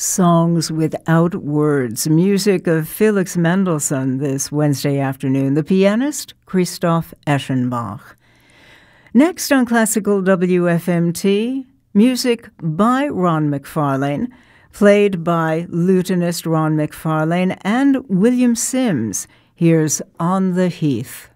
Songs Without Words, music of Felix Mendelssohn this Wednesday afternoon, the pianist Christoph Eschenbach. Next on Classical WFMT, music by Ron McFarlane, played by lutenist Ron McFarlane and William Sims. Here's On the Heath.